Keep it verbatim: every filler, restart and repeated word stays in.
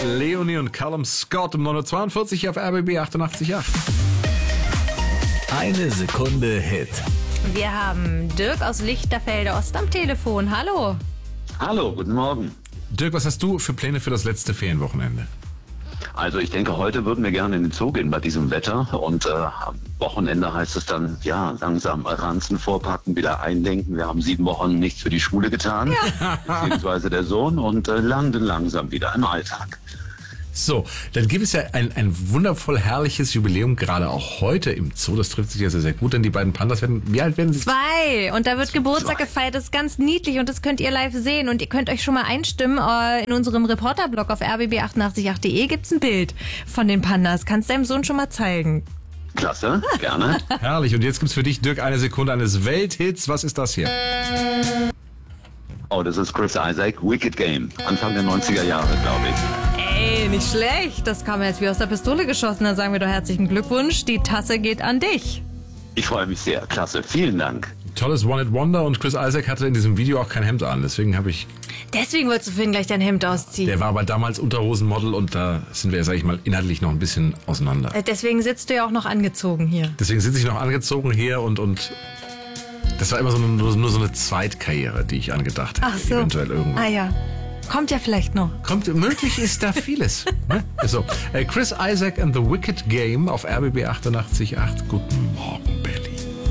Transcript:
Leonie und Callum Scott um neun Uhr zweiundvierzig auf R B B achtundachtzig Komma acht. Eine Sekunde Hit. Wir haben Dirk aus Lichterfelde Ost am Telefon. Hallo. Hallo, guten Morgen. Dirk, was hast du für Pläne für das letzte Ferienwochenende? Also ich denke, heute würden wir gerne in den Zoo gehen bei diesem Wetter und äh, am Wochenende heißt es dann, ja, langsam Ranzen vorpacken, wieder eindenken. Wir haben sieben Wochen nichts für die Schule getan, ja. beziehungsweise der Sohn und äh, landen langsam wieder im Alltag. So, dann gibt es ja ein, ein wundervoll herrliches Jubiläum, gerade auch heute im Zoo. Das trifft sich ja sehr, sehr gut, denn die beiden Pandas werden, wie alt werden sie? Zwei. Und da wird Zwei. Geburtstag gefeiert. Das ist ganz niedlich und das könnt ihr live sehen. Und ihr könnt euch schon mal einstimmen. In unserem Reporterblog auf r b b achtundachtzig Komma acht punkt de gibt's ein Bild von den Pandas. Kannst deinem Sohn schon mal zeigen. Klasse, gerne. Herrlich. Und jetzt gibt's für dich, Dirk, eine Sekunde eines Welthits. Was ist das hier? Oh, das ist Chris Isaak, Wicked Game. Anfang der neunziger Jahre, glaube ich. Ey, nicht schlecht. Das kam jetzt wie aus der Pistole geschossen. Dann sagen wir doch herzlichen Glückwunsch. Die Tasse geht an dich. Ich freue mich sehr. Klasse. Vielen Dank. Tolles One-Hit-Wonder und Chris Isaak hatte in diesem Video auch kein Hemd an. Deswegen habe ich... Deswegen wolltest du vorhin gleich dein Hemd ausziehen. Der war aber damals Unterhosenmodel und da sind wir, sag ich mal, inhaltlich noch ein bisschen auseinander. Deswegen sitzt du ja auch noch angezogen hier. Deswegen sitze ich noch angezogen hier und... und das war immer so eine, nur, nur so eine Zweitkarriere, die ich angedacht hätte. Ach so. Eventuell irgendwann. Ah ja. Kommt ja vielleicht noch. Kommt, möglich ist da vieles. Ne? So, äh, Chris Isaak and the Wicked Game auf R B B achtundachtzig Komma acht. Guten Morgen, Baby.